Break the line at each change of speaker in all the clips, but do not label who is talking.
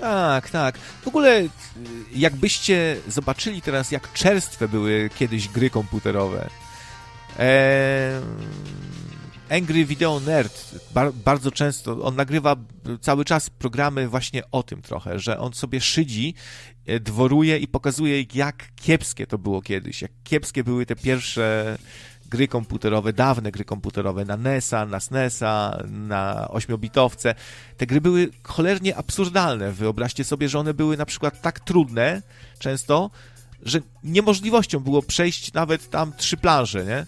Tak, tak. W ogóle jakbyście zobaczyli teraz, jak czerstwe były kiedyś gry komputerowe. Angry Video Nerd bardzo często, on nagrywa cały czas programy właśnie o tym trochę, że on sobie szydzi, dworuje i pokazuje, jak kiepskie to było kiedyś, jak kiepskie były te pierwsze gry komputerowe, dawne gry komputerowe na NES-a, na SNES-a, na 8-bitowce. Te gry były cholernie absurdalne. Wyobraźcie sobie, że one były na przykład tak trudne często, że niemożliwością było przejść nawet tam 3 plansze, nie?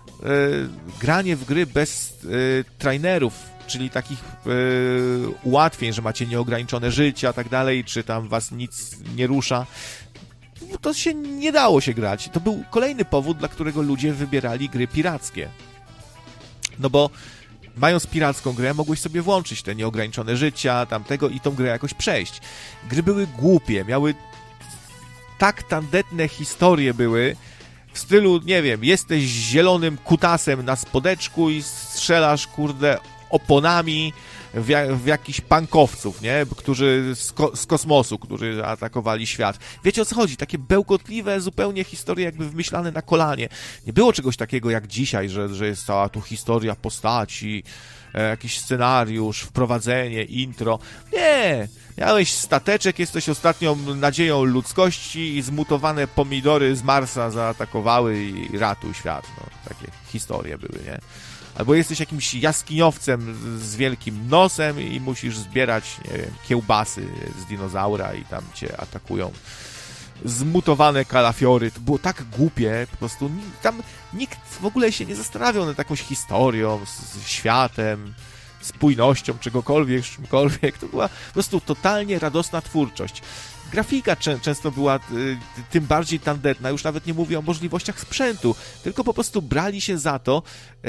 Granie w gry bez trainerów, czyli takich ułatwień, że macie nieograniczone życie, a tak dalej, czy tam was nic nie rusza, to się nie dało się grać. To był kolejny powód, dla którego ludzie wybierali gry pirackie. No bo mając piracką grę, mogłeś sobie włączyć te nieograniczone życia, tamtego i tą grę jakoś przejść. Gry były głupie, miały tak tandetne historie były, w stylu, nie wiem, jesteś zielonym kutasem na spodeczku i strzelasz, kurde, oponami w jakichś pankowców, nie? Którzy z kosmosu, którzy atakowali świat. Wiecie, o co chodzi? Takie bełkotliwe zupełnie historie jakby wymyślane na kolanie. Nie było czegoś takiego jak dzisiaj, że jest cała tu historia postaci, jakiś scenariusz, wprowadzenie, intro. Nie! Miałeś stateczek, jesteś ostatnią nadzieją ludzkości i zmutowane pomidory z Marsa zaatakowały i ratuj świat. No, takie historie były, nie? Albo jesteś jakimś jaskiniowcem z wielkim nosem i musisz zbierać, nie wiem, kiełbasy z dinozaura i tam cię atakują zmutowane kalafiory. To było tak głupie, po prostu tam nikt w ogóle się nie zastanawiał nad jakąś historią, z światem, spójnością, czegokolwiek, czymkolwiek. To była po prostu totalnie radosna twórczość. Grafika często była tym bardziej tandetna, już nawet nie mówię o możliwościach sprzętu, tylko po prostu brali się za to.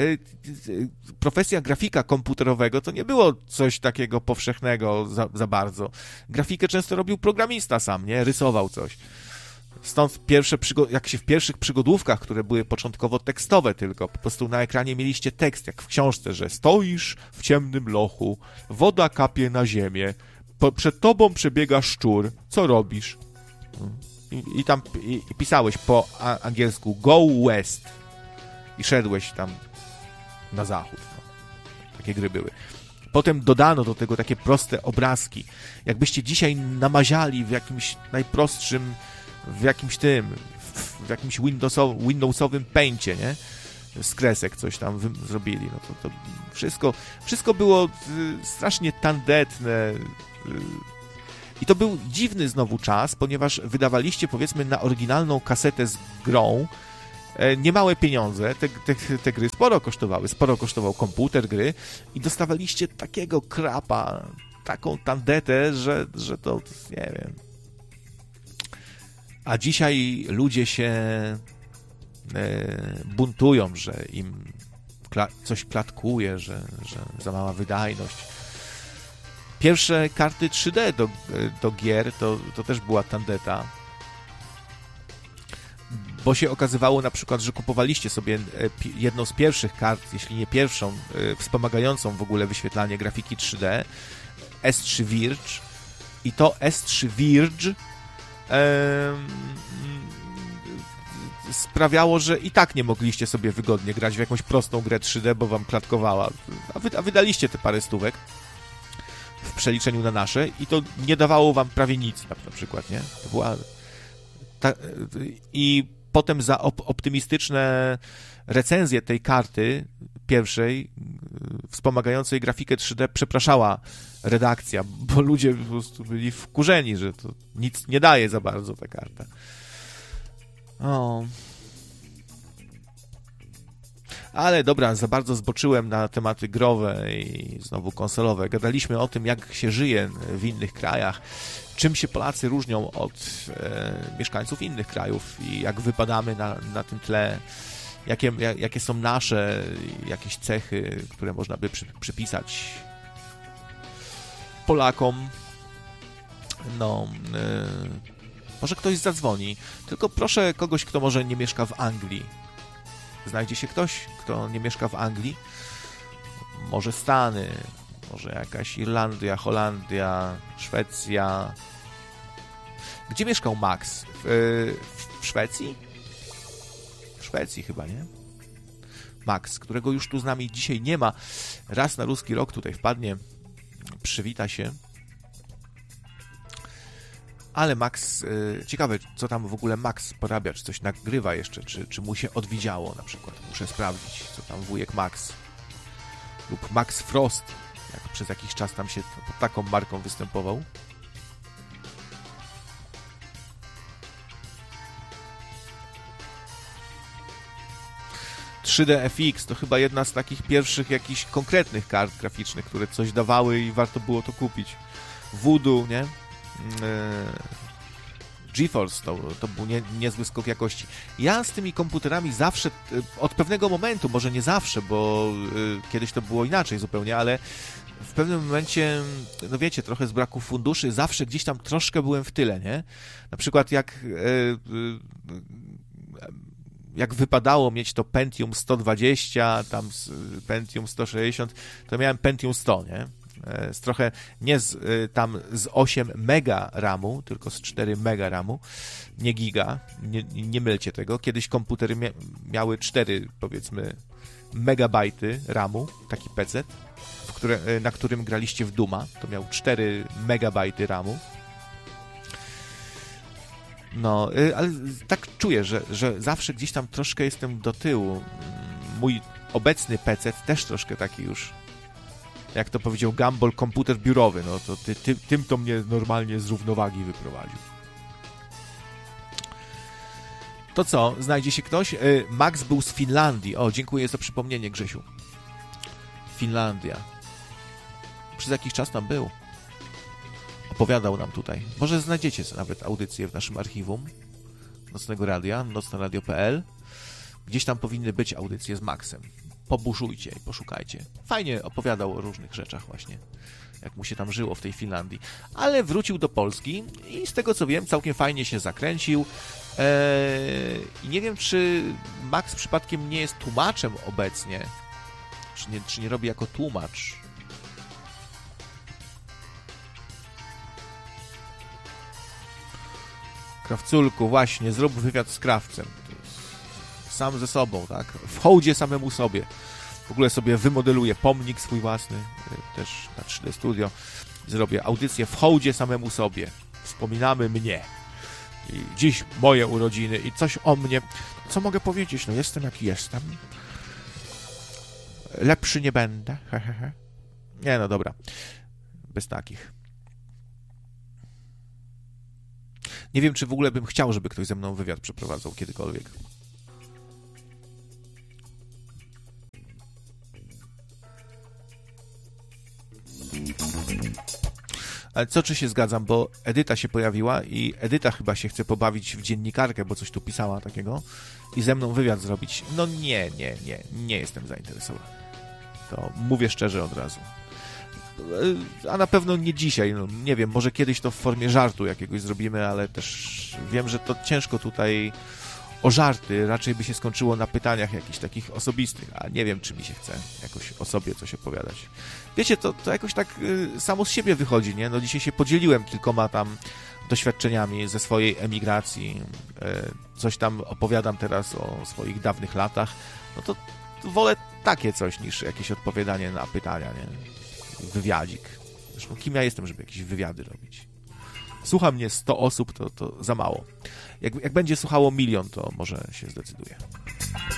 Profesja grafika komputerowego to nie było coś takiego powszechnego za bardzo. Grafikę często robił programista sam, nie? Rysował coś. Stąd jak się w pierwszych przygodówkach, które były początkowo tekstowe tylko, po prostu na ekranie mieliście tekst, jak w książce, że stoisz w ciemnym lochu, woda kapie na ziemię, przed tobą przebiega szczur, co robisz? I tam pisałeś po angielsku go west i szedłeś tam na zachód. No. Takie gry były. Potem dodano do tego takie proste obrazki. Jakbyście dzisiaj namaziali w jakimś najprostszym, w jakimś Windowsowym Paincie, nie? Z kresek coś tam zrobili. No to wszystko było strasznie tandetne. I to był dziwny znowu czas, ponieważ wydawaliście, powiedzmy, na oryginalną kasetę z grą niemałe pieniądze. Te gry sporo kosztował komputer gry i dostawaliście takiego krapa, taką tandetę, że to, nie wiem. A dzisiaj ludzie się buntują, że im coś klatkuje, że za mała wydajność. Pierwsze karty 3D do gier to też była tandeta, bo się okazywało na przykład, że kupowaliście sobie jedną z pierwszych kart, jeśli nie pierwszą, wspomagającą w ogóle wyświetlanie grafiki 3D, S3 Virge, i to S3 Virge sprawiało, że i tak nie mogliście sobie wygodnie grać w jakąś prostą grę 3D, bo wam klatkowała, a wydaliście te parę stówek w przeliczeniu na nasze i to nie dawało wam prawie nic, na przykład, nie? To była i potem za optymistyczne recenzje tej karty pierwszej, wspomagającej grafikę 3D, przepraszała redakcja, bo ludzie po prostu byli wkurzeni, że to nic nie daje za bardzo ta karta. O. Ale dobra, za bardzo zboczyłem na tematy growe i znowu konsolowe. Gadaliśmy o tym, jak się żyje w innych krajach, czym się Polacy różnią od mieszkańców innych krajów i jak wypadamy na tym tle, jakie są nasze jakieś cechy, które można by przypisać Polakom. No, może ktoś zadzwoni, tylko proszę kogoś, kto może nie mieszka w Anglii. Znajdzie się ktoś, kto nie mieszka w Anglii? Może Stany, Może jakaś Irlandia, Holandia, Szwecja. Gdzie mieszkał Max? W Szwecji? W Szwecji chyba, nie? Max, którego już tu z nami dzisiaj nie ma. Raz na ruski rok tutaj wpadnie, przywita się. Ale Max, ciekawe, co tam w ogóle Max porabia, czy coś nagrywa jeszcze, czy mu się odwidziało na przykład. Muszę sprawdzić, co tam wujek Max lub Max Frost, jak przez jakiś czas tam się pod taką marką występował. FX to chyba jedna z takich pierwszych jakichś konkretnych kart graficznych, które coś dawały i warto było to kupić. Voodoo, nie? GeForce to był niezły skok jakości. Ja z tymi komputerami zawsze, od pewnego momentu, może nie zawsze, bo kiedyś to było inaczej zupełnie, ale w pewnym momencie, no wiecie, trochę z braku funduszy, zawsze gdzieś tam troszkę byłem w tyle, nie? Na przykład jak wypadało mieć to Pentium 120, tam Pentium 160, to miałem Pentium 100, nie? Trochę nie tam z 8 mega RAMu, tylko z 4 mega RAMu, nie giga, nie mylcie tego. Kiedyś komputery miały 4, powiedzmy, megabajty RAMu, taki PC, na którym graliście w Duma, to miał 4 megabajty RAMu. No, ale tak czuję, że zawsze gdzieś tam troszkę jestem do tyłu. Mój obecny PC też troszkę taki już, jak to powiedział Gumball, komputer biurowy, no to tym to mnie normalnie z równowagi wyprowadził. To co, znajdzie się ktoś? Max był z Finlandii. O, dziękuję za przypomnienie, Grzesiu. Finlandia. Przez jakiś czas tam był. Opowiadał nam tutaj. Może znajdziecie nawet audycję w naszym archiwum Nocnego Radia, nocnoradio.pl. Gdzieś tam powinny być audycje z Maxem. Pobuszujcie i poszukajcie. Fajnie opowiadał o różnych rzeczach właśnie, jak mu się tam żyło w tej Finlandii. Ale wrócił do Polski i z tego co wiem, całkiem fajnie się zakręcił. I nie wiem, czy Max przypadkiem nie jest tłumaczem obecnie. Czy nie robi jako tłumacz. Krawculku, właśnie, zrób wywiad z Krawcem. Sam ze sobą, tak? W hołdzie samemu sobie. W ogóle sobie wymodeluję pomnik swój własny, też na 3D Studio. Zrobię audycję w hołdzie samemu sobie. Wspominamy mnie. I dziś moje urodziny i coś o mnie. Co mogę powiedzieć? No jestem jaki jestem. Lepszy nie będę. Nie, no dobra. Bez takich. Nie wiem, czy w ogóle bym chciał, żeby ktoś ze mną wywiad przeprowadzał kiedykolwiek. Ale czy się zgadzam, bo Edyta się pojawiła i Edyta chyba się chce pobawić w dziennikarkę, bo coś tu pisała takiego i ze mną wywiad zrobić. No nie jestem zainteresowany. To mówię szczerze od razu. A na pewno nie dzisiaj, no, nie wiem, może kiedyś to w formie żartu jakiegoś zrobimy, ale też wiem, że to ciężko tutaj o żarty, raczej by się skończyło na pytaniach jakichś takich osobistych, a nie wiem, czy mi się chce jakoś o sobie coś opowiadać. Wiecie, to jakoś tak samo z siebie wychodzi, nie? No dzisiaj się podzieliłem kilkoma tam doświadczeniami ze swojej emigracji, coś tam opowiadam teraz o swoich dawnych latach, no to wolę takie coś niż jakieś odpowiadanie na pytania, nie? Wywiadzik. Zresztą kim ja jestem, żeby jakieś wywiady robić? Słucha mnie 100 osób, to za mało. Jak będzie słuchało 1 000 000, to może się zdecyduje.